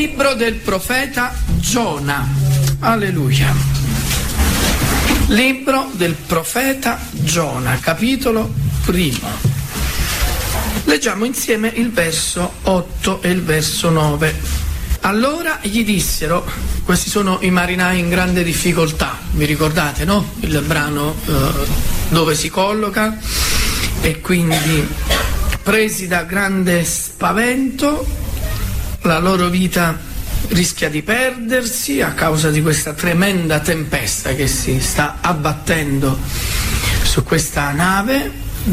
Libro del profeta Giona. Alleluia. Libro del profeta Giona, capitolo 1. Leggiamo insieme il verso 8 e il verso 9. Allora gli dissero, questi sono i marinai in grande difficoltà, vi ricordate, no? Il brano dove si colloca, e quindi presi da grande spavento, la loro vita rischia di perdersi a causa di questa tremenda tempesta che si sta abbattendo su questa nave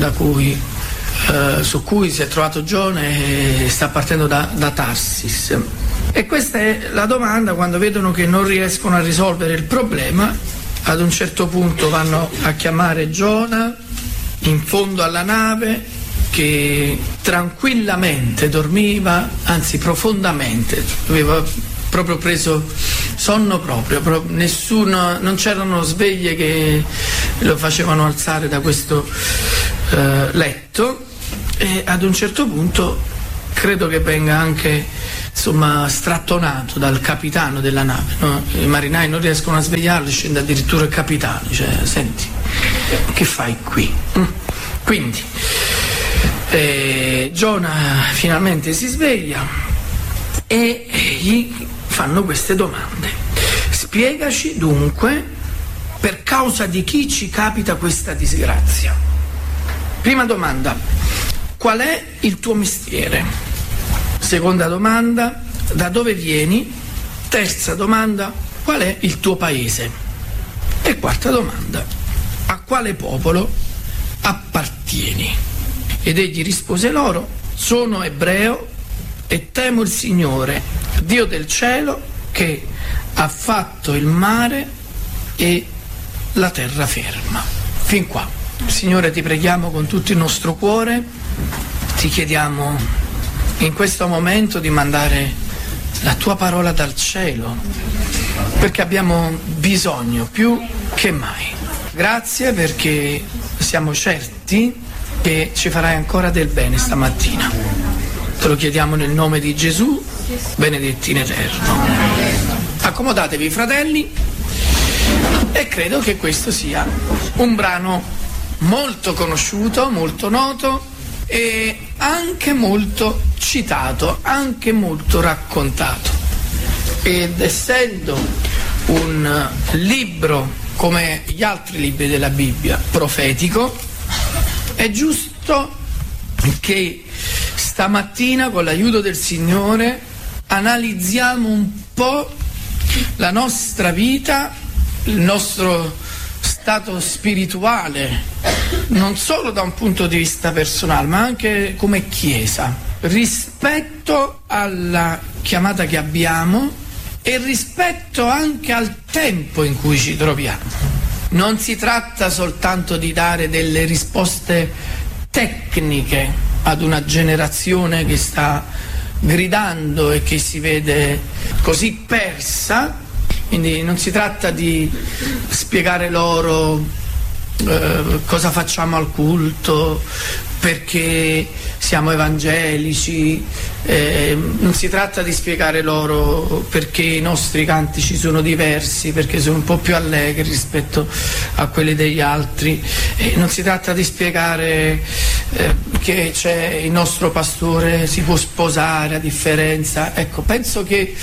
su cui si è trovato Giona e sta partendo da Tarsis. E questa è la domanda quando vedono che non riescono a risolvere il problema. Ad un certo punto vanno a chiamare Giona in fondo alla nave, che tranquillamente dormiva, anzi profondamente, aveva proprio preso sonno proprio nessuno, non c'erano sveglie che lo facevano alzare da questo letto, e ad un certo punto credo che venga anche strattonato dal capitano della nave, no? I marinai non riescono a svegliarlo, scende addirittura il capitano, dice: senti, che fai qui? Quindi Giona finalmente si sveglia e gli fanno queste domande. Spiegaci dunque per causa di chi ci capita questa disgrazia. Prima domanda: qual è il tuo mestiere? Seconda domanda: da dove vieni? Terza domanda: qual è il tuo paese? E quarta domanda: a quale popolo appartieni? Ed egli rispose loro: sono ebreo e temo il Signore, Dio del cielo, che ha fatto il mare e la terraferma. Fin qua. Signore, ti preghiamo con tutto il nostro cuore, ti chiediamo in questo momento di mandare la tua parola dal cielo, perché abbiamo bisogno più che mai. Grazie, perché siamo certi che ci farai ancora del bene stamattina. Te lo chiediamo nel nome di Gesù, benedetti in eterno. Accomodatevi, fratelli, e credo che questo sia un brano molto conosciuto, molto noto e anche molto citato, anche molto raccontato. Ed essendo un libro, come gli altri libri della Bibbia, profetico, è giusto che stamattina, con l'aiuto del Signore, analizziamo un po' la nostra vita, il nostro stato spirituale, non solo da un punto di vista personale, ma anche come Chiesa, rispetto alla chiamata che abbiamo e rispetto anche al tempo in cui ci troviamo. Non si tratta soltanto di dare delle risposte tecniche ad una generazione che sta gridando e che si vede così persa, quindi non si tratta di spiegare loro cosa facciamo al culto, perché siamo evangelici, non si tratta di spiegare loro perché i nostri cantici sono diversi, perché sono un po' più allegri rispetto a quelli degli altri, non si tratta di spiegare che c'è il nostro pastore, si può sposare a differenza. Ecco, penso che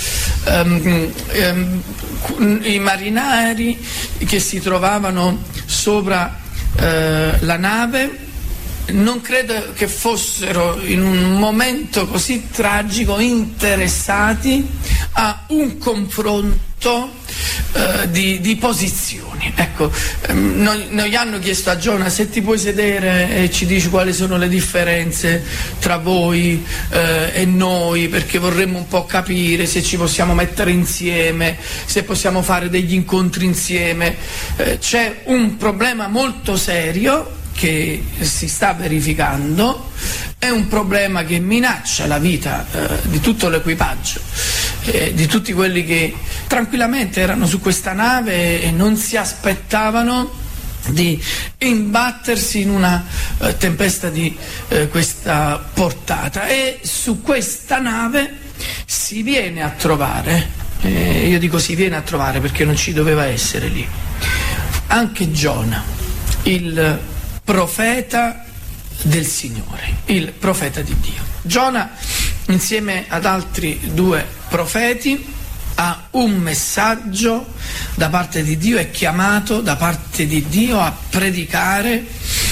i marinai che si trovavano sopra la nave non credo che fossero in un momento così tragico interessati a un confronto di posizioni. Ecco, non gli hanno chiesto a Giona: se ti puoi sedere e ci dici quali sono le differenze tra voi e noi, perché vorremmo un po' capire se ci possiamo mettere insieme, se possiamo fare degli incontri insieme. C'è un problema molto serio che si sta verificando, è un problema che minaccia la vita di tutto l'equipaggio, di tutti quelli che tranquillamente erano su questa nave e non si aspettavano di imbattersi in una tempesta di questa portata. E su questa nave si viene a trovare, io dico si viene a trovare perché non ci doveva essere lì, anche Giona, il profeta del Signore, il profeta di Dio. Giona, insieme ad altri 2 profeti, ha un messaggio da parte di Dio, è chiamato da parte di Dio a predicare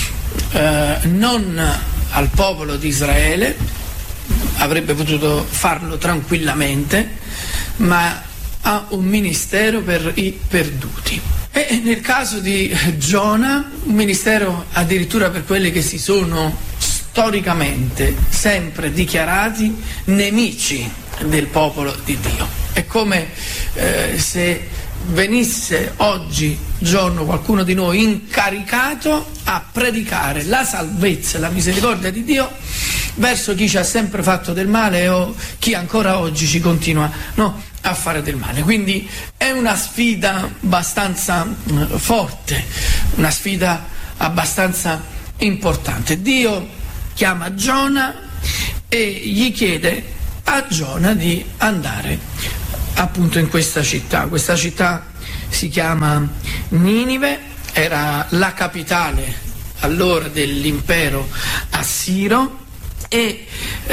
non al popolo di Israele, avrebbe potuto farlo tranquillamente, ma ha un ministero per i perduti. E nel caso di Giona, un ministero addirittura per quelli che si sono storicamente sempre dichiarati nemici del popolo di Dio. È come se venisse oggi giorno qualcuno di noi incaricato a predicare la salvezza e la misericordia di Dio verso chi ci ha sempre fatto del male o chi ancora oggi ci continua a fare del male. Quindi è una sfida abbastanza forte, una sfida abbastanza importante. Dio chiama Giona e gli chiede a Giona di andare appunto in questa città. Questa città si chiama Ninive, era la capitale allora dell'impero assiro, e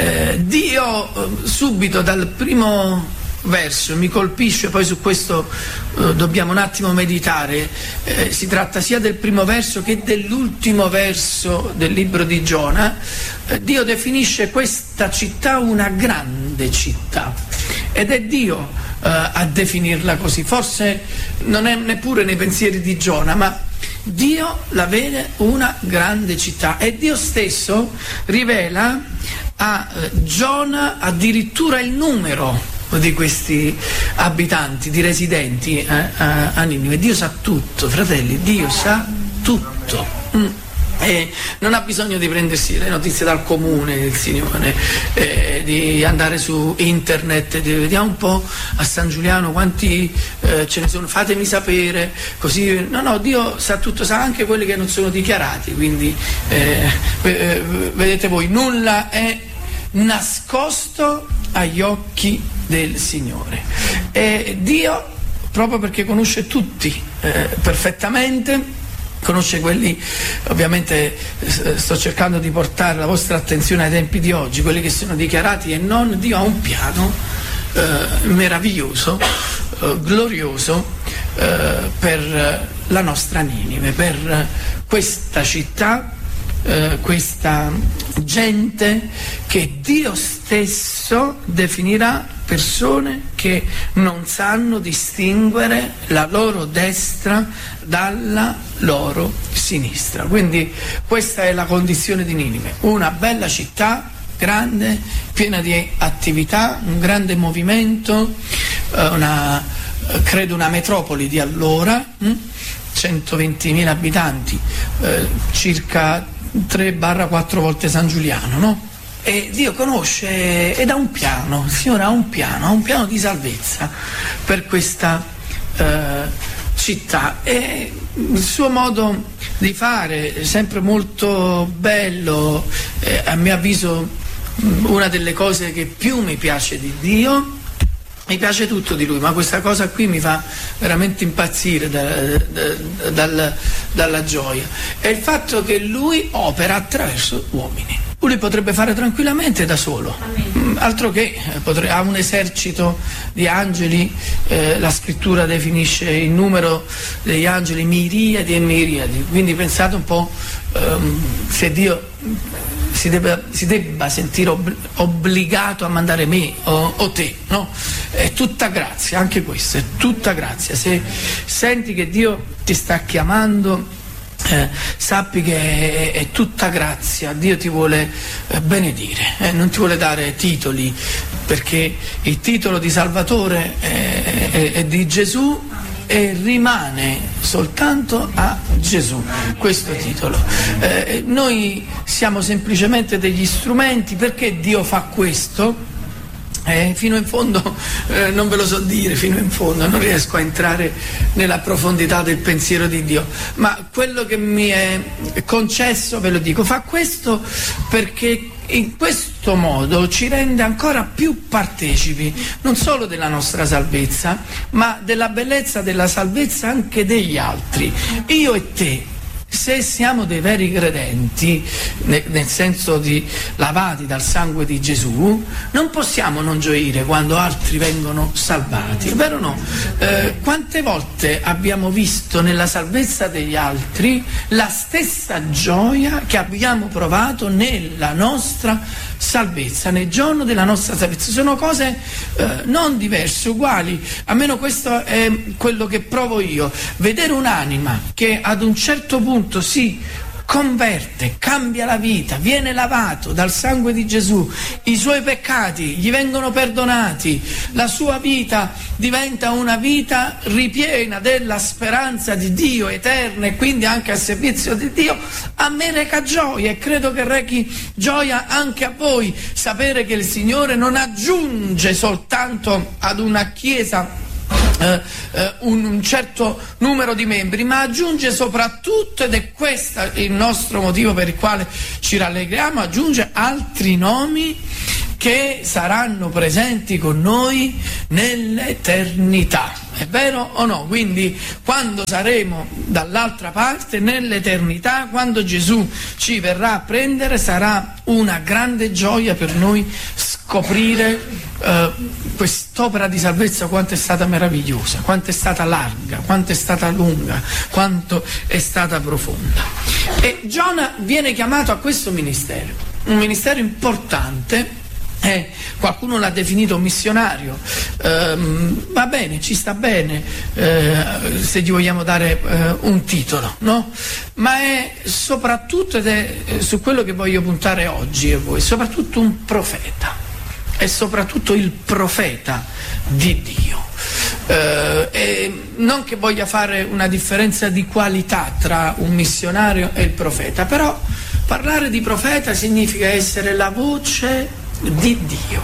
Dio subito dal primo verso mi colpisce, poi su questo dobbiamo un attimo meditare, si tratta sia del primo verso che dell'ultimo verso del libro di Giona. Dio definisce questa città una grande città ed è Dio a definirla così, forse non è neppure nei pensieri di Giona, ma Dio la vede una grande città e Dio stesso rivela a Giona addirittura il numero di questi abitanti, di residenti a Ninive. Dio sa tutto, fratelli, Dio sa tutto. E non ha bisogno di prendersi le notizie dal comune del Signore, di andare su internet, di vediamo un po' a San Giuliano quanti ce ne sono, fatemi sapere, così. No, Dio sa tutto, sa anche quelli che non sono dichiarati, quindi vedete voi, nulla è nascosto agli occhi del Signore. E Dio, proprio perché conosce tutti perfettamente, conosce quelli, ovviamente sto cercando di portare la vostra attenzione ai tempi di oggi, quelli che sono dichiarati e non, Dio ha un piano meraviglioso, glorioso per la nostra Ninive, per questa città, questa gente che Dio stesso definirà persone che non sanno distinguere la loro destra dalla loro sinistra. Quindi questa è la condizione di Ninive, una bella città, grande, piena di attività, un grande movimento, credo una metropoli di allora, 120.000 abitanti, circa 3-4 volte San Giuliano, no? E Dio conosce ed ha un piano, il Signore ha un piano di salvezza per questa città, e il suo modo di fare è sempre molto bello, a mio avviso una delle cose che più mi piace di Dio. Mi piace tutto di Lui, ma questa cosa qui mi fa veramente impazzire dalla gioia. È il fatto che Lui opera attraverso uomini. Lui potrebbe fare tranquillamente da solo, altro che ha un esercito di angeli, la scrittura definisce il numero degli angeli miriadi e miriadi, quindi pensate un po' se Dio si debba sentire obbligato a mandare me o te, no? È tutta grazia, anche questo è tutta grazia. Se senti che Dio ti sta chiamando, sappi che è tutta grazia. Dio ti vuole benedire, non ti vuole dare titoli, perché il titolo di Salvatore è di Gesù e rimane soltanto a Gesù questo titolo. Noi siamo semplicemente degli strumenti. Perché Dio fa questo? Fino in fondo non ve lo so dire, fino in fondo non riesco a entrare nella profondità del pensiero di Dio, ma quello che mi è concesso ve lo dico: fa questo perché in questo questo modo ci rende ancora più partecipi non solo della nostra salvezza, ma della bellezza della salvezza anche degli altri. Io e te, se siamo dei veri credenti, nel senso di lavati dal sangue di Gesù, non possiamo non gioire quando altri vengono salvati, è vero o no? Quante volte abbiamo visto nella salvezza degli altri la stessa gioia che abbiamo provato nella nostra salvezza, nel giorno della nostra salvezza? Sono cose non diverse, uguali. Almeno questo è quello che provo io, vedere un'anima che ad un certo punto si converte, cambia la vita, viene lavato dal sangue di Gesù, i suoi peccati gli vengono perdonati, la sua vita diventa una vita ripiena della speranza di Dio eterna e quindi anche al servizio di Dio. A me reca gioia e credo che rechi gioia anche a voi sapere che il Signore non aggiunge soltanto ad una chiesa un certo numero di membri, ma aggiunge soprattutto, ed è questo il nostro motivo per il quale ci rallegriamo, aggiunge altri nomi che saranno presenti con noi nell'eternità. È vero o no? Quindi quando saremo dall'altra parte, nell'eternità, quando Gesù ci verrà a prendere, sarà una grande gioia per noi scoprire quest'opera di salvezza, quanto è stata meravigliosa, quanto è stata larga, quanto è stata lunga, quanto è stata profonda. E Giona viene chiamato a questo ministero, un ministero importante. Qualcuno l'ha definito missionario, va bene, ci sta bene, se gli vogliamo dare un titolo, no? Ma è soprattutto, ed è su quello che voglio puntare oggi a voi, soprattutto un profeta, è soprattutto il profeta di Dio. E non che voglia fare una differenza di qualità tra un missionario e il profeta, però parlare di profeta significa essere la voce di Dio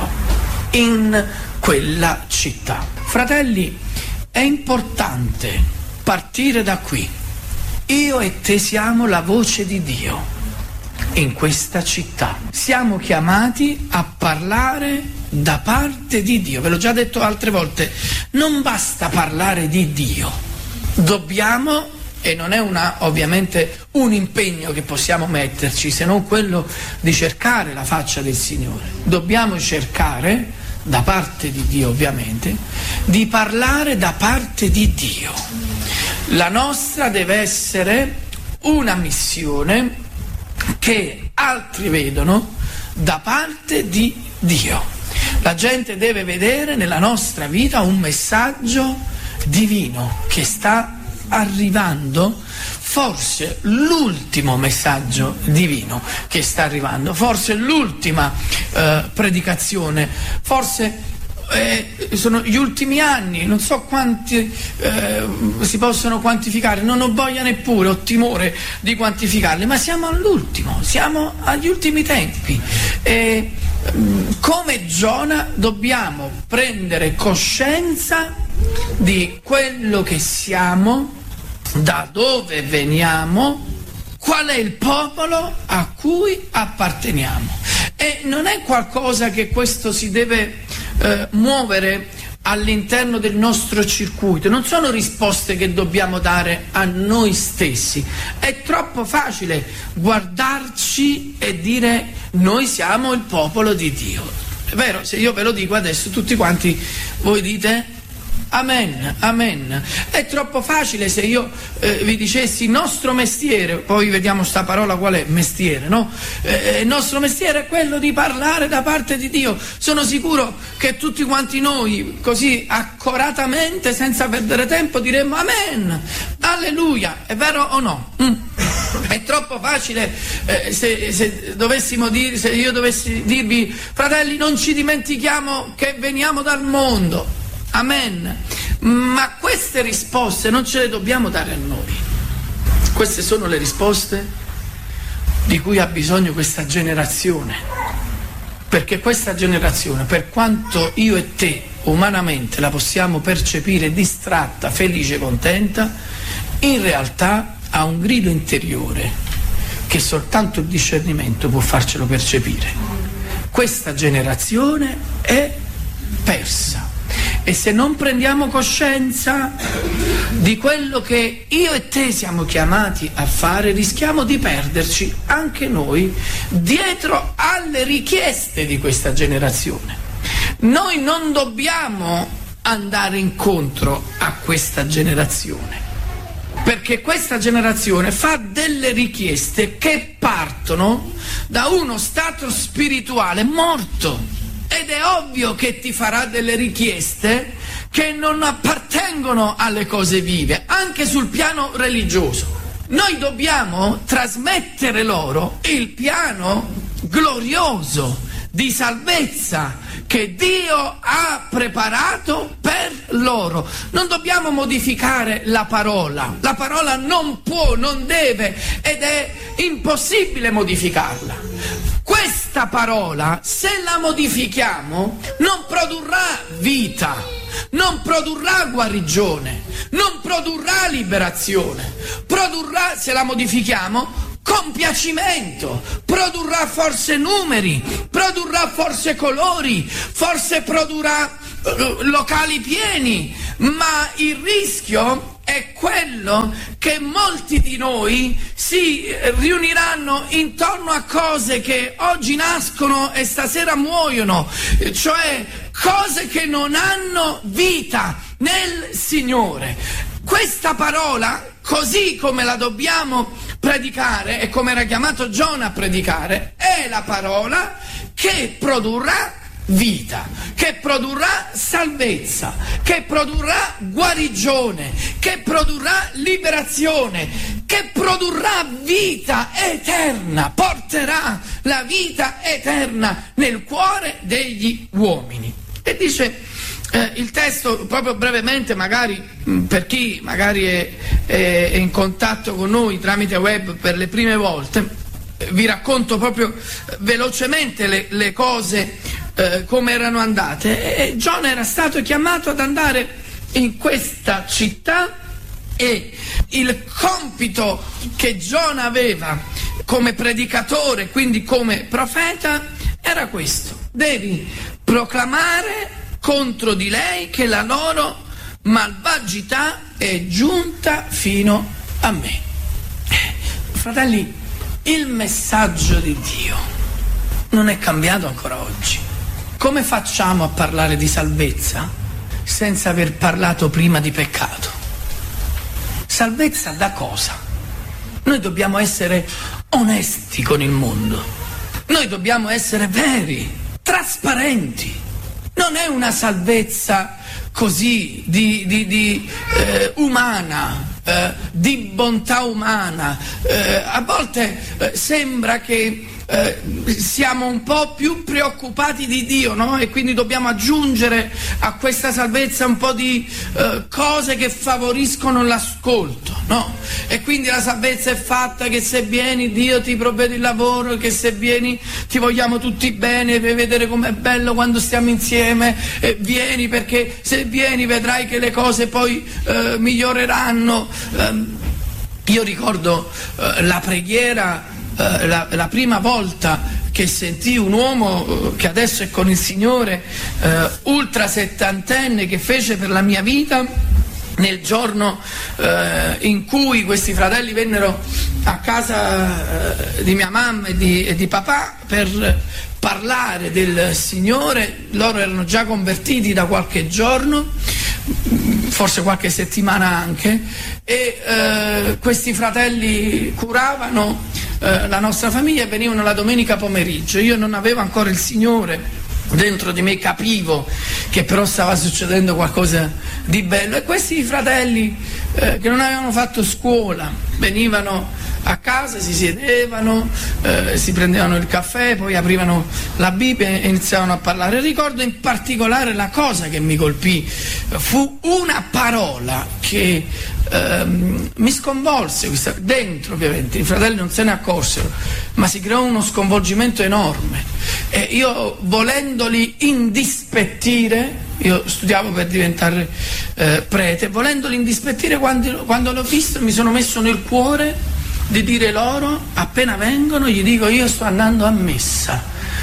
in quella città. Fratelli, è importante partire da qui. Io e te siamo la voce di Dio in questa città. Siamo chiamati a parlare da parte di Dio. Ve l'ho già detto altre volte, non basta parlare di Dio, dobbiamo, e non è ovviamente un impegno che possiamo metterci, se non quello di cercare la faccia del Signore. Dobbiamo cercare, da parte di Dio ovviamente, di parlare da parte di Dio. La nostra deve essere una missione che altri vedono da parte di Dio. La gente deve vedere nella nostra vita un messaggio divino che sta arrivando, forse l'ultimo messaggio divino che sta arrivando, forse l'ultima predicazione, forse sono gli ultimi anni, non so quanti si possono quantificare, non ho voglia neppure, ho timore di quantificarli, ma siamo all'ultimo, siamo agli ultimi tempi e come Giona dobbiamo prendere coscienza di quello che siamo, da dove veniamo, qual è il popolo a cui apparteniamo. E non è qualcosa che questo si deve muovere all'interno del nostro circuito, non sono risposte che dobbiamo dare a noi stessi. È troppo facile guardarci e dire noi siamo il popolo di Dio. È vero, se io ve lo dico adesso tutti quanti voi dite amen, amen. È troppo facile se io vi dicessi il nostro mestiere, poi vediamo sta parola qual è, mestiere, no? Il nostro mestiere è quello di parlare da parte di Dio. Sono sicuro che tutti quanti noi, così accoratamente, senza perdere tempo, diremmo amen, alleluia. È vero o no? È troppo facile se io dovessi dirvi, fratelli, non ci dimentichiamo che veniamo dal mondo. Amen. Ma queste risposte non ce le dobbiamo dare a noi. Queste sono le risposte di cui ha bisogno questa generazione. Perché questa generazione, per quanto io e te umanamente la possiamo percepire distratta, felice, contenta, in realtà ha un grido interiore che soltanto il discernimento può farcelo percepire. questa generazione è persa. E se non prendiamo coscienza di quello che io e te siamo chiamati a fare, rischiamo di perderci anche noi dietro alle richieste di questa generazione. Noi non dobbiamo andare incontro a questa generazione, perché questa generazione fa delle richieste che partono da uno stato spirituale morto. Ed è ovvio che ti farà delle richieste che non appartengono alle cose vive, anche sul piano religioso. Noi dobbiamo trasmettere loro il piano glorioso di salvezza che Dio ha preparato per loro. Non dobbiamo modificare la parola non può, non deve ed è impossibile modificarla. Questa parola, se la modifichiamo, non produrrà vita, non produrrà guarigione, non produrrà liberazione, produrrà, se la modifichiamo, compiacimento, produrrà forse numeri, produrrà forse colori, forse produrrà locali pieni, ma il rischio è quello che molti di noi si riuniranno intorno a cose che oggi nascono e stasera muoiono, cioè cose che non hanno vita nel Signore. Questa parola, così come la dobbiamo predicare e come era chiamato Giona a predicare, è la parola che produrrà vita, che produrrà salvezza, che produrrà guarigione, che produrrà liberazione, che produrrà vita eterna, porterà la vita eterna nel cuore degli uomini. E dice il testo, proprio brevemente, magari per chi magari è in contatto con noi tramite web per le prime volte, vi racconto proprio velocemente le cose come erano andate. E Giona era stato chiamato ad andare in questa città e il compito che Giona aveva come predicatore, quindi come profeta, era questo: devi proclamare contro di lei che la loro malvagità è giunta fino a me. Fratelli, il messaggio di Dio non è cambiato ancora oggi. Come facciamo a parlare di salvezza senza aver parlato prima di peccato? Salvezza da cosa? Noi dobbiamo essere onesti con il mondo, noi dobbiamo essere veri, trasparenti. Non è una salvezza così umana, di bontà umana. A volte sembra che siamo un po' più preoccupati di Dio, no? E quindi dobbiamo aggiungere a questa salvezza un po' di cose che favoriscono l'ascolto, no? E quindi la salvezza è fatta che se vieni Dio ti provvede il lavoro, che se vieni ti vogliamo tutti bene, per vedere com'è bello quando stiamo insieme, vieni perché se vieni vedrai che le cose poi miglioreranno. Io ricordo la preghiera, la prima volta che sentii un uomo che adesso è con il Signore, ultra settantenne, che fece per la mia vita nel giorno in cui questi fratelli vennero a casa di mia mamma e di papà per parlare del Signore. Loro erano già convertiti da qualche giorno, forse qualche settimana anche, e questi fratelli curavano la nostra famiglia e venivano la domenica pomeriggio. Io non avevo ancora il Signore dentro di me, capivo che però stava succedendo qualcosa di bello, e questi fratelli che non avevano fatto scuola venivano a casa, si sedevano, si prendevano il caffè, poi aprivano la Bibbia e iniziavano a parlare. Ricordo in particolare la cosa che mi colpì fu una parola che mi sconvolse, dentro ovviamente i fratelli non se ne accorsero, ma si creò uno sconvolgimento enorme, e io, volendoli indispettire, io studiavo per diventare prete, volendoli indispettire, quando l'ho visto mi sono messo nel cuore di dire loro, appena vengono gli dico: io sto andando a messa,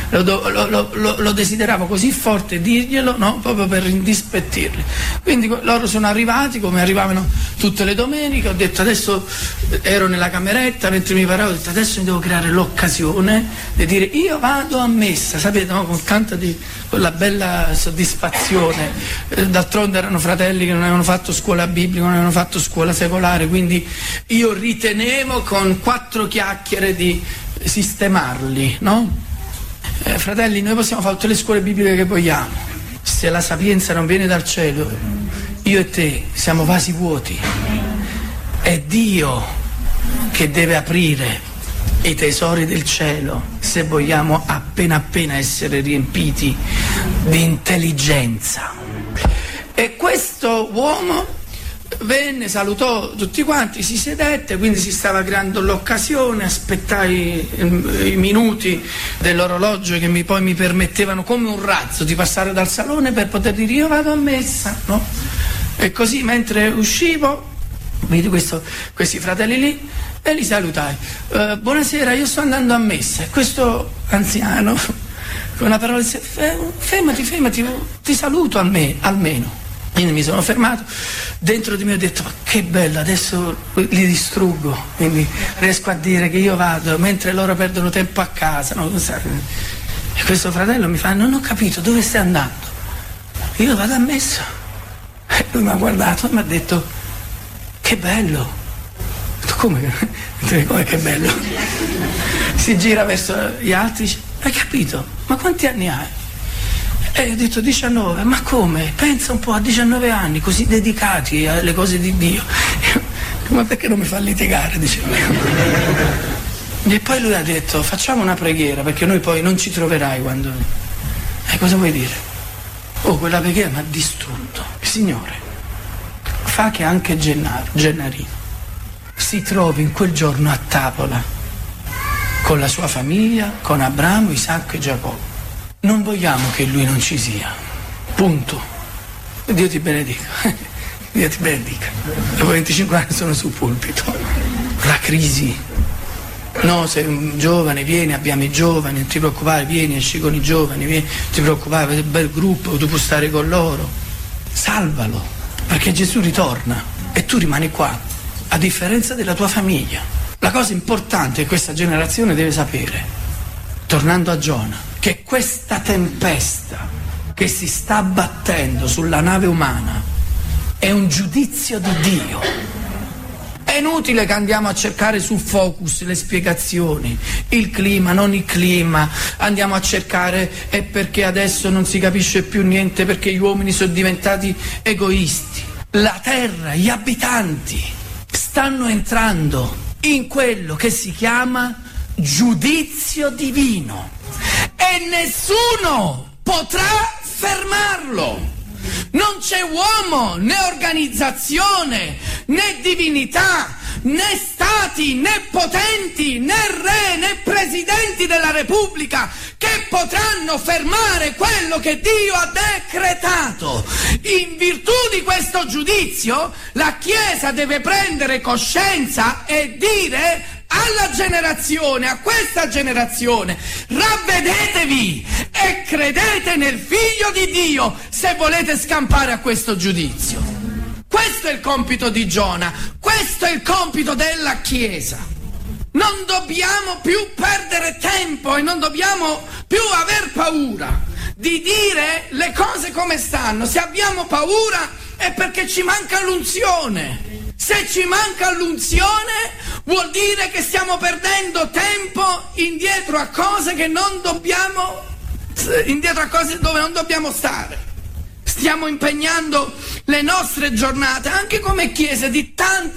lo desideravo così forte dirglielo, no? Proprio per indispettirli. Quindi loro sono arrivati come arrivavano tutte le domeniche. Ho detto adesso, ero nella cameretta mentre mi parlavo, ho detto adesso mi devo creare l'occasione di dire io vado a messa, sapete, no? Con tanta di quella bella soddisfazione. D'altronde erano fratelli che non avevano fatto scuola biblica, non avevano fatto scuola secolare, quindi io ritenevo con 4 chiacchiere di sistemarli, no? Fratelli, noi possiamo fare tutte le scuole bibliche che vogliamo, se la sapienza non viene dal cielo, io e te siamo vasi vuoti, è Dio che deve aprire i tesori del cielo se vogliamo appena essere riempiti di intelligenza. E questo uomo venne, salutò tutti quanti, si sedette, quindi si stava creando l'occasione, aspettai i minuti dell'orologio che poi mi permettevano come un razzo di passare dal salone per poter dire io vado a messa, no? E così mentre uscivo vidi questi fratelli lì e li salutai. Buonasera, io sto andando a messa. E questo anziano con una parola disse fermati, ti saluto almeno. Quindi mi sono fermato, dentro di me ho detto ma che bello, adesso li distruggo, quindi riesco a dire che io vado mentre loro perdono tempo a casa, no? E questo fratello mi fa non ho capito, dove stai andando? Io vado a messa. E lui mi ha guardato e mi ha detto che bello. Ho detto come che bello? Si gira verso gli altri e dice hai capito, ma quanti anni hai? E io ho detto 19, ma come? Pensa un po' a 19 anni così dedicati alle cose di Dio. Ma perché non mi fa litigare? Dicevo. E poi lui ha detto facciamo una preghiera perché noi poi non ci troverai quando... cosa vuoi dire? Quella preghiera mi ha distrutto. Signore, fa che anche Gennarino si trovi in quel giorno a tavola con la sua famiglia, con Abramo, Isacco e Giacobbe. Non vogliamo che lui non ci sia, punto. Dio ti benedica, Dio ti benedica. Dopo 25 anni sono sul pulpito. La crisi, no, sei un giovane, vieni, abbiamo i giovani, non ti preoccupare, vieni, esci con i giovani, vieni, non ti preoccupare, è un bel gruppo, tu puoi stare con loro. Salvalo, perché Gesù ritorna e tu rimani qua, a differenza della tua famiglia. La cosa importante che questa generazione deve sapere, tornando a Giona, che questa tempesta che si sta abbattendo sulla nave umana è un giudizio di Dio. È inutile che andiamo a cercare su Focus le spiegazioni, il clima, non il clima, andiamo a cercare è perché adesso non si capisce più niente, perché gli uomini sono diventati egoisti. La terra, gli abitanti stanno entrando in quello che si chiama giudizio divino. E nessuno potrà fermarlo. Non c'è uomo, né organizzazione, né divinità, né stati, né potenti, né re, né presidenti della Repubblica che potranno fermare quello che Dio ha decretato. In virtù di questo giudizio, la Chiesa deve prendere coscienza e dire alla generazione, a questa generazione, ravvedetevi e credete nel Figlio di Dio se volete scampare a questo giudizio. Questo è il compito di Giona, questo è il compito della Chiesa. Non dobbiamo più perdere tempo e non dobbiamo più aver paura di dire le cose come stanno. Se abbiamo paura è perché ci manca l'unzione. Se ci manca l'unzione vuol dire che stiamo perdendo tempo indietro a cose che non dobbiamo, indietro a cose dove non dobbiamo stare. Stiamo impegnando le nostre giornate anche come chiese di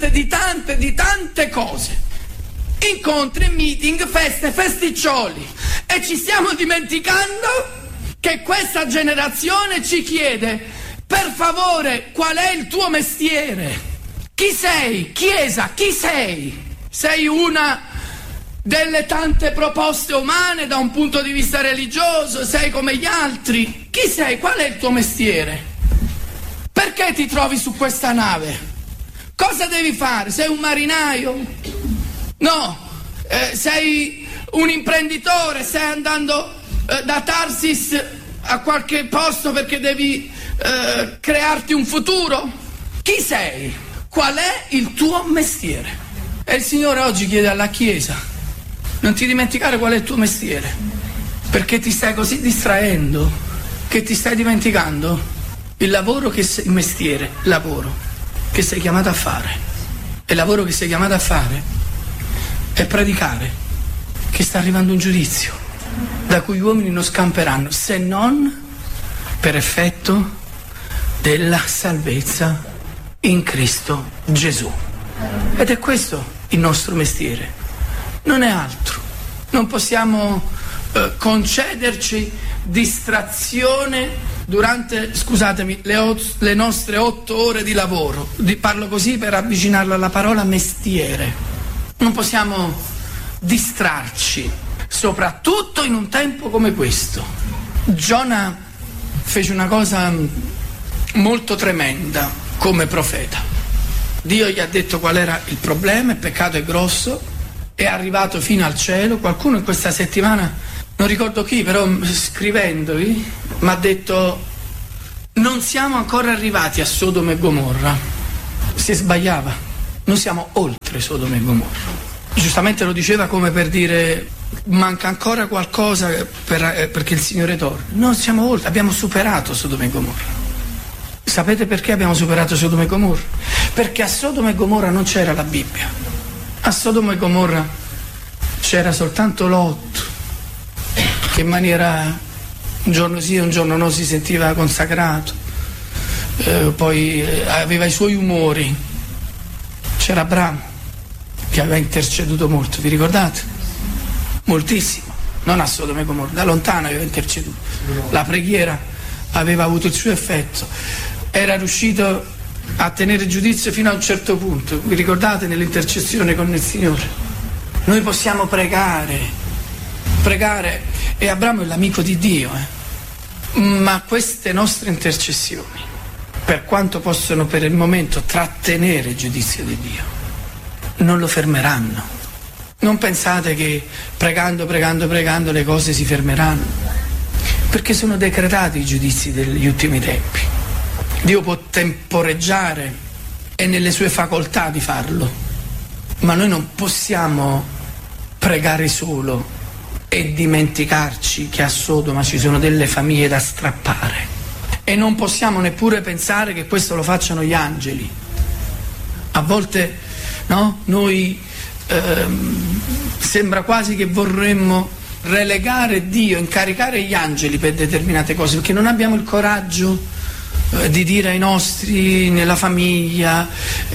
tante cose. Incontri, meeting, feste, festiccioli. E ci stiamo dimenticando che questa generazione ci chiede, per favore, qual è il tuo mestiere? Chi sei? Chiesa, chi sei? Sei una delle tante proposte umane da un punto di vista religioso? Sei come gli altri? Chi sei? Qual è il tuo mestiere? Perché ti trovi su questa nave? Cosa devi fare? Sei un marinaio? No. Sei un imprenditore? Stai andando da Tarsis a qualche posto perché devi crearti un futuro? Chi sei? Qual è il tuo mestiere? E il Signore oggi chiede alla Chiesa: non ti dimenticare qual è il tuo mestiere, perché ti stai così distraendo che ti stai dimenticando il lavoro che sei, il mestiere, il lavoro che sei chiamato a fare. E il lavoro che sei chiamato a fare è predicare che sta arrivando un giudizio da cui gli uomini non scamperanno, se non per effetto della salvezza in Cristo Gesù. Ed è questo il nostro mestiere, non è altro. Non possiamo concederci distrazione durante, scusatemi, le nostre 8 ore di lavoro. Parlo così per avvicinarlo alla parola mestiere. Non possiamo distrarci, soprattutto in un tempo come questo. Giona fece una cosa molto tremenda come profeta. Dio gli ha detto qual era il problema, il peccato è grosso, è arrivato fino al cielo. Qualcuno in questa settimana, non ricordo chi, però scrivendovi mi ha detto: non siamo ancora arrivati a Sodoma e Gomorra. Si sbagliava, noi siamo oltre Sodoma e Gomorra. Giustamente lo diceva come per dire: manca ancora qualcosa perché il Signore torna. No, siamo oltre, abbiamo superato Sodoma e Gomorra. Sapete perché abbiamo superato Sodoma e Gomorra? Perché a Sodoma e Gomorra non c'era la Bibbia. A Sodoma e Gomorra c'era soltanto Lot, che in maniera un giorno sì, un giorno no si sentiva consacrato, poi aveva i suoi umori. C'era Abramo, che aveva interceduto molto, vi ricordate? Moltissimo, non a Sodoma e Gomorra, da lontano aveva interceduto. La preghiera aveva avuto il suo effetto, era riuscito a tenere giudizio fino a un certo punto, vi ricordate, nell'intercessione con il Signore? Noi possiamo pregare, e Abramo è l'amico di Dio, ma queste nostre intercessioni, per quanto possono per il momento trattenere il giudizio di Dio, non lo fermeranno. Non pensate che pregando le cose si fermeranno, perché sono decretati i giudizi degli ultimi tempi. Dio può temporeggiare, è nelle sue facoltà di farlo, ma noi non possiamo pregare solo e dimenticarci che a Sodoma ci sono delle famiglie da strappare, e non possiamo neppure pensare che questo lo facciano gli angeli. A volte, no? Noi sembra quasi che vorremmo relegare Dio, incaricare gli angeli per determinate cose, perché non abbiamo il coraggio di dire ai nostri nella famiglia,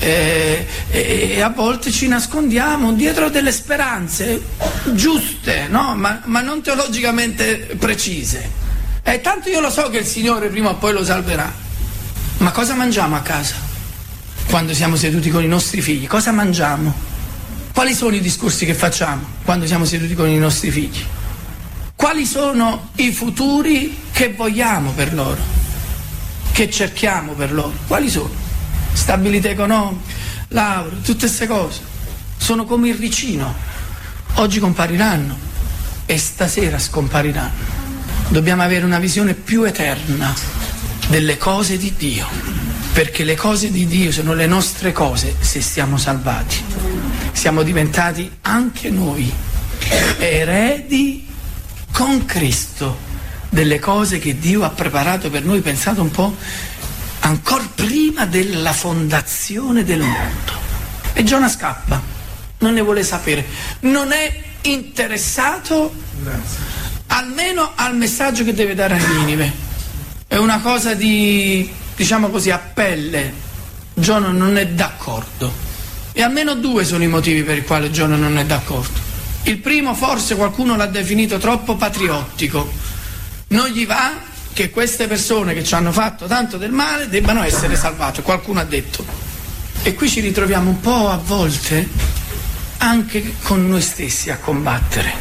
e a volte ci nascondiamo dietro delle speranze giuste, no? ma non teologicamente precise. E tanto io lo so che il Signore prima o poi lo salverà. Ma cosa mangiamo a casa quando siamo seduti con i nostri figli? Cosa mangiamo? Quali sono i discorsi che facciamo quando siamo seduti con i nostri figli? Quali sono i futuri che vogliamo per loro, che cerchiamo per loro? Quali sono? Stabilità economica, laurea, tutte queste cose sono come il ricino, oggi compariranno e stasera scompariranno. Dobbiamo avere una visione più eterna delle cose di Dio, perché le cose di Dio sono le nostre cose se siamo salvati. Siamo diventati anche noi eredi con Cristo delle cose che Dio ha preparato per noi, pensate un po', ancora prima della fondazione del mondo. E Giona scappa, non ne vuole sapere, non è interessato almeno al messaggio che deve dare a Ninive. È una cosa di, diciamo così, a pelle. Giona non è d'accordo. E almeno 2 sono i motivi per i quali Giona non è d'accordo. Il primo, forse qualcuno l'ha definito troppo patriottico. Non gli va che queste persone che ci hanno fatto tanto del male debbano essere salvate, qualcuno ha detto. E qui ci ritroviamo un po' a volte anche con noi stessi a combattere.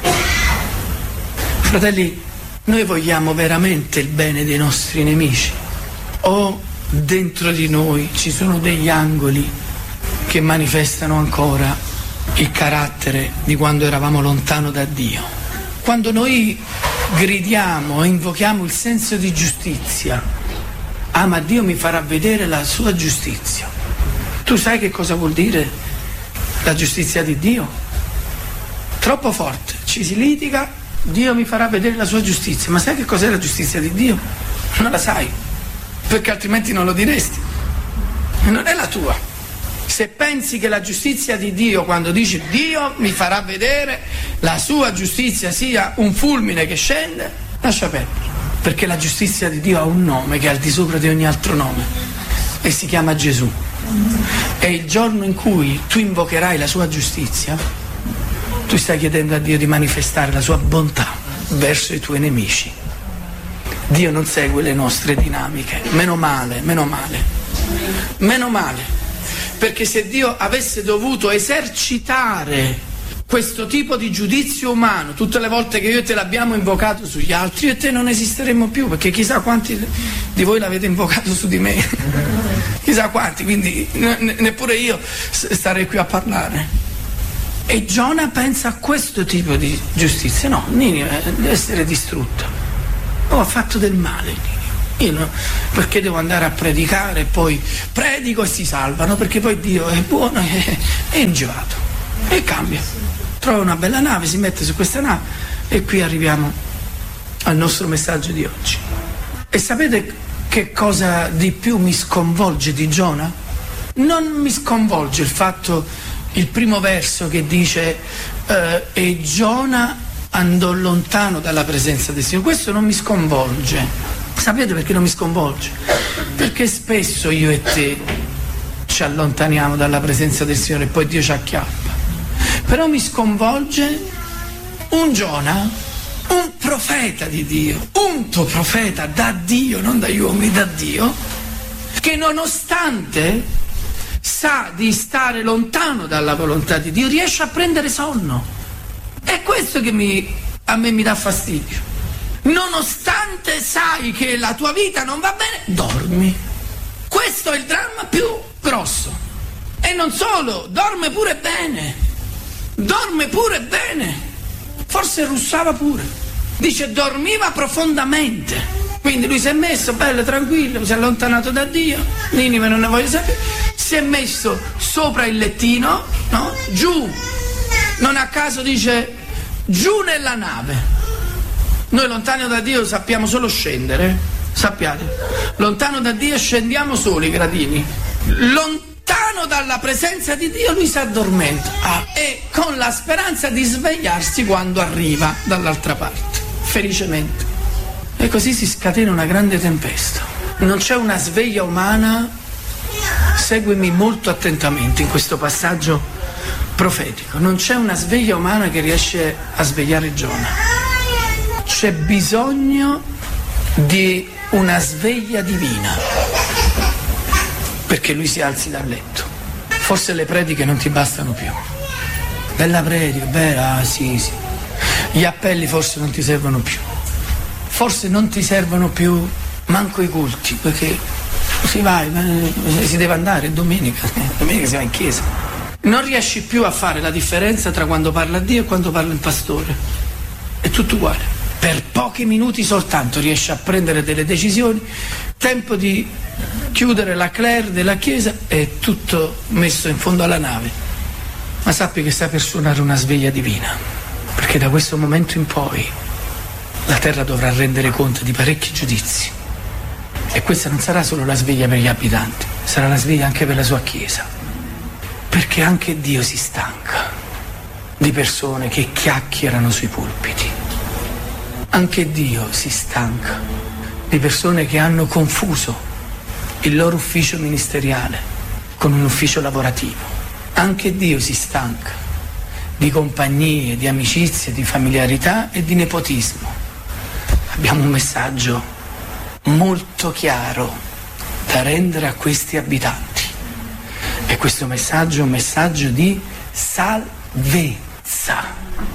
Fratelli, noi vogliamo veramente il bene dei nostri nemici? O dentro di noi ci sono degli angoli che manifestano ancora il carattere di quando eravamo lontano da Dio? Quando noi gridiamo e invochiamo il senso di giustizia, ma Dio mi farà vedere la sua giustizia. Tu sai che cosa vuol dire la giustizia di Dio? Troppo forte, ci si litiga, Dio mi farà vedere la sua giustizia. Ma sai che cos'è la giustizia di Dio? Non la sai, perché altrimenti non lo diresti. Non è la tua. Se pensi che la giustizia di Dio, quando dici Dio mi farà vedere la sua giustizia, sia un fulmine che scende, lascia perdere. Perché la giustizia di Dio ha un nome che è al di sopra di ogni altro nome e si chiama Gesù. E il giorno in cui tu invocherai la sua giustizia, tu stai chiedendo a Dio di manifestare la sua bontà verso i tuoi nemici. Dio non segue le nostre dinamiche, meno male, perché se Dio avesse dovuto esercitare questo tipo di giudizio umano tutte le volte che io e te l'abbiamo invocato sugli altri, io e te non esisteremmo più, perché chissà quanti di voi l'avete invocato su di me, chissà quanti, quindi neppure io starei qui a parlare. E Giona pensa a questo tipo di giustizia. No, Ninive deve essere distrutta. Ha fatto del male Ninive. Io no, perché devo andare a predicare e poi predico e si salvano, perché poi Dio è buono e è ingevato e cambia. Trova una bella nave, si mette su questa nave e qui arriviamo al nostro messaggio di oggi. E sapete che cosa di più mi sconvolge di Giona? Non mi sconvolge il fatto, il primo verso che dice e Giona andò lontano dalla presenza del Signore. Questo non mi sconvolge. Sapete perché non mi sconvolge? Perché spesso io e te ci allontaniamo dalla presenza del Signore e poi Dio ci acchiappa. Però mi sconvolge un Giona, un profeta di Dio, unto profeta da Dio, non dagli uomini, da Dio, che nonostante sa di stare lontano dalla volontà di Dio, riesce a prendere sonno. È questo che a me mi dà fastidio. Nonostante sai che la tua vita non va bene, dormi. Questo è il dramma più grosso. E non solo, dorme pure bene. Forse russava pure. Dice dormiva profondamente. Quindi lui si è messo bello, tranquillo, si è allontanato da Dio, Ninive non ne voglio sapere, si è messo sopra il lettino, no? Giù, non a caso dice giù nella nave. Noi lontano da Dio sappiamo solo scendere, sappiate, lontano da Dio scendiamo soli i gradini, lontano dalla presenza di Dio lui si addormenta e con la speranza di svegliarsi quando arriva dall'altra parte, felicemente. E così si scatena una grande tempesta. Non c'è una sveglia umana, seguimi molto attentamente in questo passaggio profetico, non c'è una sveglia umana che riesce a svegliare Giona. C'è bisogno di una sveglia divina perché lui si alzi dal letto. Forse le prediche non ti bastano più. Bella predica, bella, sì. Gli appelli forse non ti servono più. Forse non ti servono più manco i culti, perché si deve andare, è domenica si va in chiesa. Non riesci più a fare la differenza tra quando parla Dio e quando parla il pastore. È tutto uguale. Per pochi minuti soltanto riesci a prendere delle decisioni, tempo di chiudere la claire della chiesa e tutto messo in fondo alla nave. Ma sappi che stai per suonare una sveglia divina, perché da questo momento in poi la terra dovrà rendere conto di parecchi giudizi. E questa non sarà solo la sveglia per gli abitanti, sarà la sveglia anche per la sua Chiesa. Perché anche Dio si stanca di persone che chiacchierano sui pulpiti. Anche Dio si stanca di persone che hanno confuso il loro ufficio ministeriale con un ufficio lavorativo. Anche Dio si stanca di compagnie, di amicizie, di familiarità e di nepotismo. Abbiamo un messaggio molto chiaro da rendere a questi abitanti e questo messaggio è un messaggio di salvezza,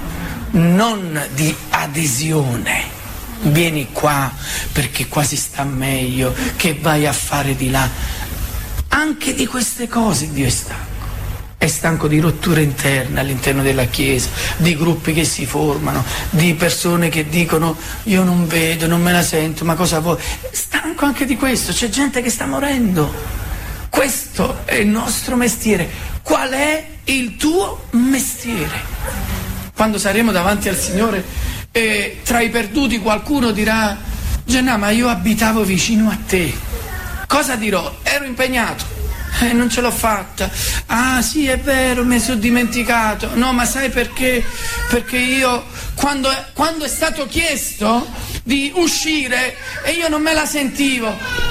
non di adesione. Vieni qua perché qua si sta meglio, che vai a fare di là. Anche di queste cose Dio è stanco. è stanco di rotture interne all'interno della Chiesa, di gruppi che si formano, di persone che dicono io non vedo, non me la sento, ma cosa vuoi? È stanco anche di questo, c'è gente che sta morendo. Questo è il nostro mestiere. Qual è il tuo mestiere? Quando saremo davanti al Signore e tra i perduti qualcuno dirà Gennà, ma io abitavo vicino a te. Cosa dirò? Ero impegnato. Non ce l'ho fatta. Ah sì, è vero, mi sono dimenticato. No, ma sai perché? Perché io quando è stato chiesto di uscire e io non me la sentivo.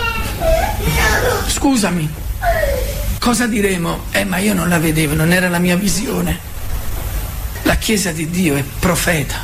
Scusami, cosa diremo? Ma io non la vedevo, non era la mia visione. La Chiesa di Dio è profeta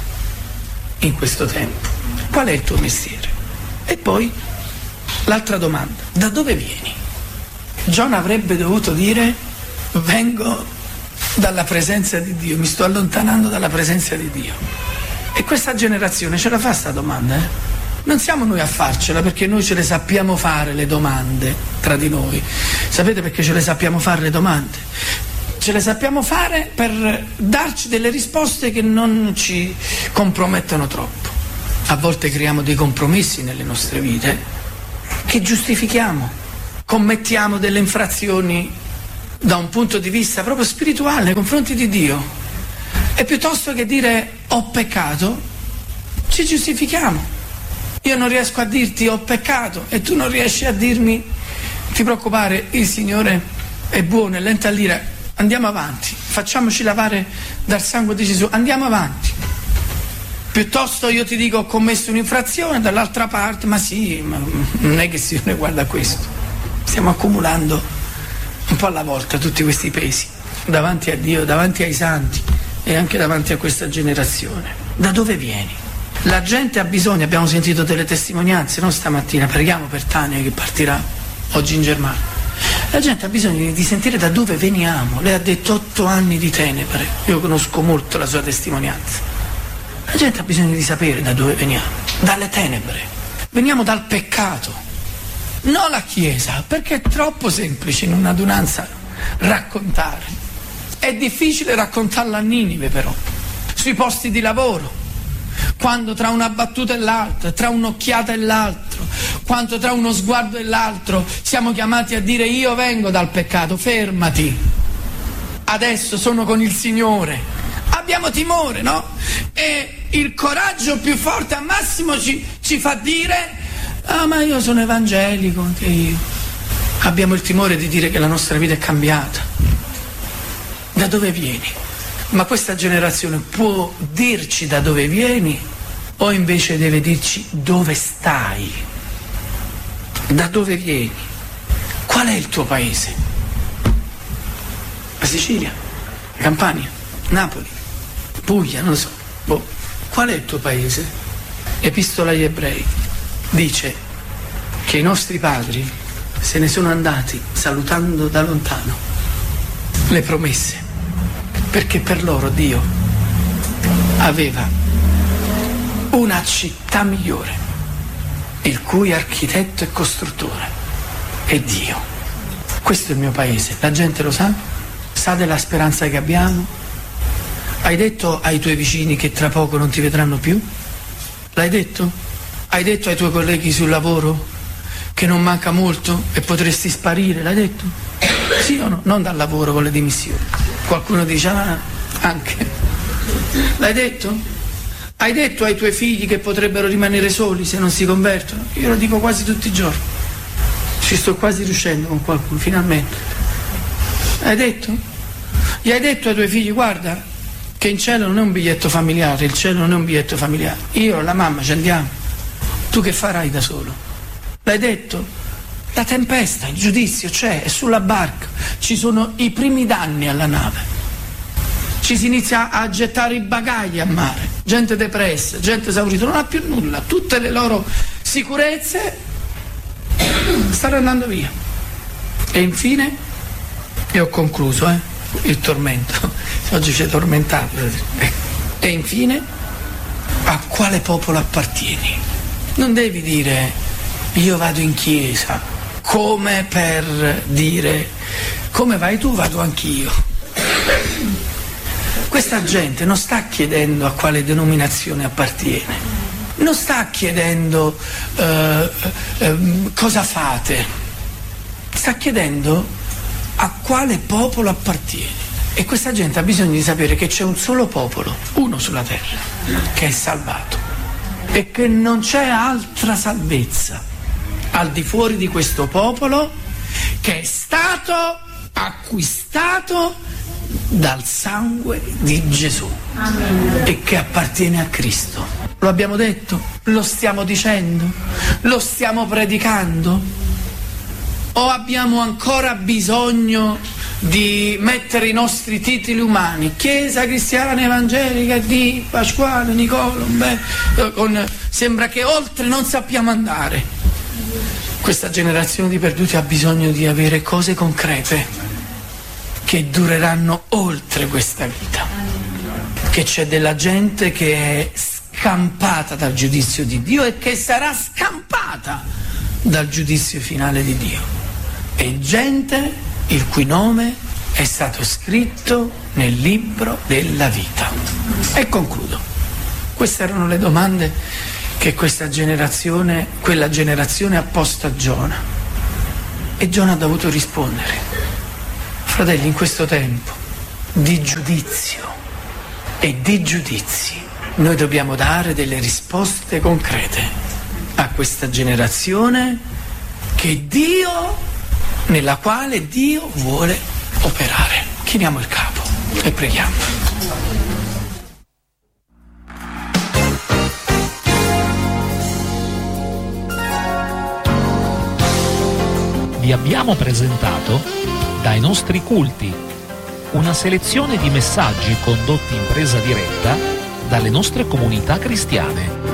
in questo tempo. Qual è il tuo mestiere? E poi l'altra domanda, da dove vieni? Giona avrebbe dovuto dire vengo dalla presenza di Dio, mi sto allontanando dalla presenza di Dio. E questa generazione ce la fa sta domanda? Non siamo noi a farcela, perché noi ce le sappiamo fare le domande tra di noi. Sapete perché ce le sappiamo fare le domande? Ce le sappiamo fare per darci delle risposte che non ci compromettono troppo. A volte creiamo dei compromessi nelle nostre vite che giustifichiamo. Commettiamo delle infrazioni da un punto di vista proprio spirituale nei confronti di Dio e piuttosto che dire ho peccato ci giustifichiamo. Io non riesco a dirti ho peccato e tu non riesci a dirmi ti preoccupare, il Signore è buono, è lento all'ira, andiamo avanti, facciamoci lavare dal sangue di Gesù, andiamo avanti. Piuttosto io ti dico ho commesso un'infrazione, dall'altra parte ma sì, ma non è che il Signore guarda questo. Stiamo accumulando un po' alla volta tutti questi pesi davanti a Dio, davanti ai santi e anche davanti a questa generazione. Da dove vieni? La gente ha bisogno, abbiamo sentito delle testimonianze, no? Stamattina preghiamo per Tania che partirà oggi in Germania. La gente ha bisogno di sentire da dove veniamo. Lei ha detto 8 anni di tenebre, io conosco molto la sua testimonianza. La gente ha bisogno di sapere da dove veniamo, dalle tenebre, veniamo dal peccato. No la Chiesa, perché è troppo semplice in un'adunanza raccontare. È difficile raccontarla a Ninive però, sui posti di lavoro, quando tra una battuta e l'altra, tra un'occhiata e l'altro, quando tra uno sguardo e l'altro siamo chiamati a dire io vengo dal peccato, fermati, adesso sono con il Signore. Abbiamo timore, no? E il coraggio più forte al massimo ci fa dire ah ma io sono evangelico anche io. Abbiamo il timore di dire che la nostra vita è cambiata. Da dove vieni? Ma questa generazione può dirci da dove vieni o invece deve dirci dove stai? Da dove vieni? Qual è il tuo paese? La Sicilia? La Campania? Napoli? Puglia? Non lo so. Qual è il tuo paese? Epistola agli Ebrei dice che i nostri padri se ne sono andati salutando da lontano le promesse, perché per loro Dio aveva una città migliore, il cui architetto e costruttore è Dio. Questo è il mio paese, la gente lo sa della speranza che abbiamo. Hai detto ai tuoi vicini che tra poco non ti vedranno più? L'hai detto? Hai detto ai tuoi colleghi sul lavoro che non manca molto e potresti sparire? L'hai detto? Sì o no? Non dal lavoro con le dimissioni. Qualcuno dice anche. L'hai detto? Hai detto ai tuoi figli che potrebbero rimanere soli se non si convertono? Io lo dico quasi tutti i giorni. Ci sto quasi riuscendo con qualcuno, finalmente. Hai detto? Gli hai detto ai tuoi figli guarda che in cielo non è un biglietto familiare, il cielo non è un biglietto familiare. Io e la mamma ci andiamo. Tu che farai da solo? L'hai detto? La tempesta, il giudizio c'è, è sulla barca, ci sono i primi danni alla nave, ci si inizia a gettare i bagagli a mare, gente depressa, gente esaurita, non ha più nulla, tutte le loro sicurezze stanno andando via. E infine, e ho concluso, il tormento, oggi ci è tormentato, e infine, a quale popolo appartieni? Non devi dire io vado in chiesa come per dire come vai tu vado anch'io. Questa gente non sta chiedendo a quale denominazione appartiene, non sta chiedendo cosa fate, sta chiedendo a quale popolo appartiene. E questa gente ha bisogno di sapere che c'è un solo popolo, uno sulla terra, che è salvato e che non c'è altra salvezza al di fuori di questo popolo, che è stato acquistato dal sangue di Gesù. Amen. E che appartiene a Cristo. Lo abbiamo detto? Lo stiamo dicendo? Lo stiamo predicando? O abbiamo ancora bisogno di mettere i nostri titoli umani, Chiesa Cristiana Evangelica di Pasquale, Nicolo, sembra che oltre non sappiamo andare. Questa generazione di perduti ha bisogno di avere cose concrete che dureranno oltre questa vita, che c'è della gente che è scampata dal giudizio di Dio e che sarà scampata dal giudizio finale di Dio, e gente il cui nome è stato scritto nel libro della vita. E concludo. Queste erano le domande che quella generazione ha posto a Giona, e Giona ha dovuto rispondere. Fratelli, in questo tempo di giudizio e di giudizi noi dobbiamo dare delle risposte concrete a questa generazione nella quale Dio vuole operare. Chiniamo il capo e preghiamo. Vi abbiamo presentato Dai nostri culti, una selezione di messaggi condotti in presa diretta dalle nostre comunità cristiane.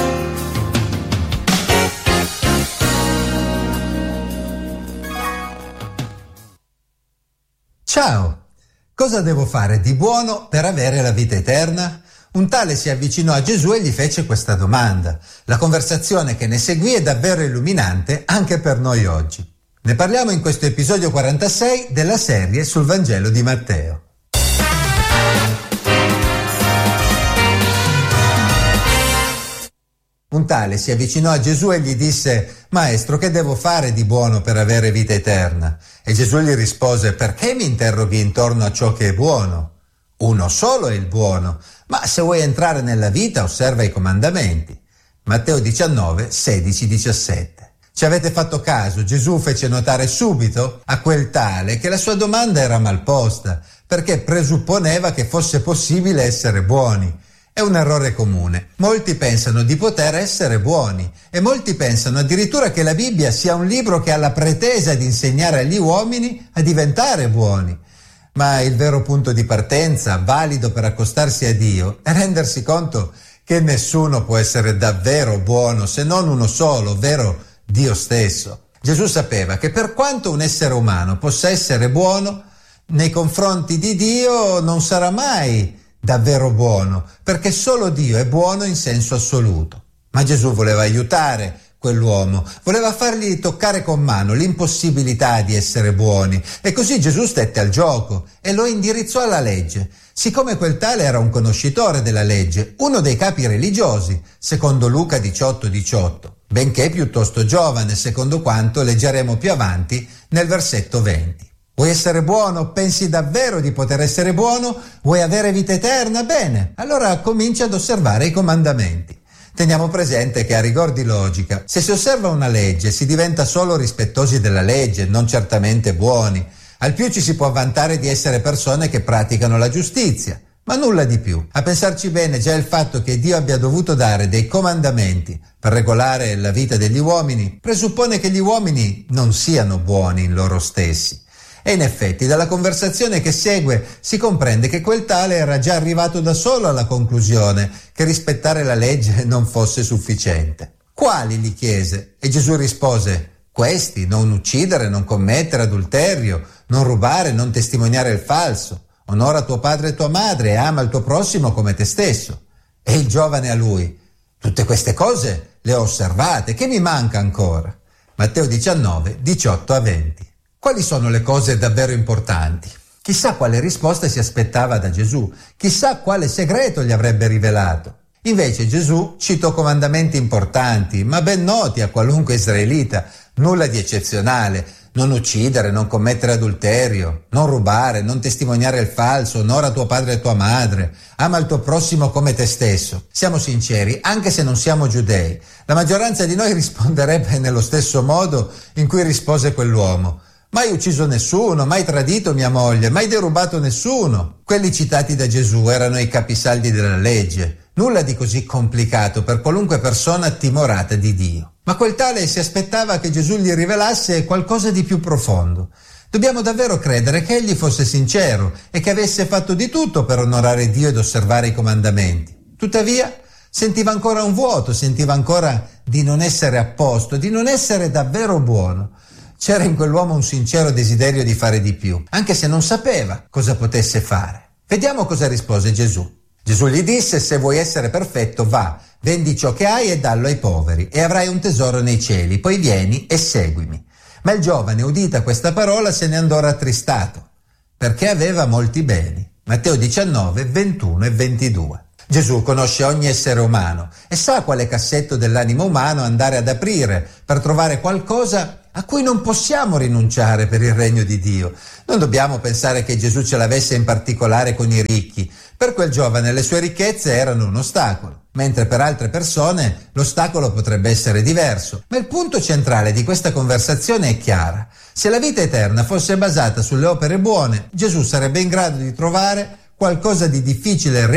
Ciao! Cosa devo fare di buono per avere la vita eterna? Un tale si avvicinò a Gesù e gli fece questa domanda. La conversazione che ne seguì è davvero illuminante anche per noi oggi. Ne parliamo in questo episodio 46 della serie sul Vangelo di Matteo. Un tale si avvicinò a Gesù e gli disse: «Maestro, che devo fare di buono per avere vita eterna?» E Gesù gli rispose: «Perché mi interroghi intorno a ciò che è buono? Uno solo è il buono, ma se vuoi entrare nella vita osserva i comandamenti». Matteo 19, 16, 17. Ci avete fatto caso? Gesù fece notare subito a quel tale che la sua domanda era mal posta, perché presupponeva che fosse possibile essere buoni. È un errore comune. Molti pensano di poter essere buoni e molti pensano addirittura che la Bibbia sia un libro che ha la pretesa di insegnare agli uomini a diventare buoni. Ma il vero punto di partenza, valido per accostarsi a Dio, è rendersi conto che nessuno può essere davvero buono se non uno solo, ovvero Dio stesso. Gesù sapeva che per quanto un essere umano possa essere buono, nei confronti di Dio non sarà mai davvero buono, perché solo Dio è buono in senso assoluto. Ma Gesù voleva aiutare quell'uomo, voleva fargli toccare con mano l'impossibilità di essere buoni, e così Gesù stette al gioco e lo indirizzò alla legge. Siccome quel tale era un conoscitore della legge, uno dei capi religiosi, secondo Luca 18:18, benché piuttosto giovane, secondo quanto leggeremo più avanti nel versetto 20. Vuoi essere buono? Pensi davvero di poter essere buono? Vuoi avere vita eterna? Bene, allora comincia ad osservare i comandamenti. Teniamo presente che a rigor di logica, se si osserva una legge si diventa solo rispettosi della legge, non certamente buoni. Al più ci si può vantare di essere persone che praticano la giustizia, ma nulla di più. A pensarci bene, già il fatto che Dio abbia dovuto dare dei comandamenti per regolare la vita degli uomini presuppone che gli uomini non siano buoni in loro stessi. E in effetti dalla conversazione che segue si comprende che quel tale era già arrivato da solo alla conclusione che rispettare la legge non fosse sufficiente. Quali? Gli chiese, e Gesù rispose: questi: non uccidere, non commettere adulterio, non rubare, non testimoniare il falso, onora tuo padre e tua madre e ama il tuo prossimo come te stesso. E il giovane a lui: tutte queste cose le ho osservate, che mi manca ancora? Matteo 19, 18 a 20. Quali sono le cose davvero importanti? Chissà quale risposta si aspettava da Gesù, chissà quale segreto gli avrebbe rivelato. Invece Gesù citò comandamenti importanti, ma ben noti a qualunque israelita, nulla di eccezionale: non uccidere, non commettere adulterio, non rubare, non testimoniare il falso, onora tuo padre e tua madre, ama il tuo prossimo come te stesso. Siamo sinceri, anche se non siamo giudei, la maggioranza di noi risponderebbe nello stesso modo in cui rispose quell'uomo: mai ucciso nessuno, mai tradito mia moglie, mai derubato nessuno. Quelli citati da Gesù erano i capisaldi della legge, nulla di così complicato per qualunque persona timorata di Dio. Ma quel tale si aspettava che Gesù gli rivelasse qualcosa di più profondo. Dobbiamo davvero credere che egli fosse sincero e che avesse fatto di tutto per onorare Dio ed osservare i comandamenti. Tuttavia, sentiva ancora un vuoto, sentiva ancora di non essere a posto, di non essere davvero buono. C'era in quell'uomo un sincero desiderio di fare di più, anche se non sapeva cosa potesse fare. Vediamo cosa rispose Gesù. Gesù gli disse: se vuoi essere perfetto, va, vendi ciò che hai e dallo ai poveri, e avrai un tesoro nei cieli, poi vieni e seguimi. Ma il giovane, udita questa parola, se ne andò rattristato, perché aveva molti beni. Matteo 19, 21 e 22. Gesù conosce ogni essere umano e sa quale cassetto dell'animo umano andare ad aprire per trovare qualcosa a cui non possiamo rinunciare per il regno di Dio. Non dobbiamo pensare che Gesù ce l'avesse in particolare con i ricchi. Per quel giovane le sue ricchezze erano un ostacolo, mentre per altre persone l'ostacolo potrebbe essere diverso. Ma il punto centrale di questa conversazione è chiara. Se la vita eterna fosse basata sulle opere buone, Gesù sarebbe in grado di trovare qualcosa di difficile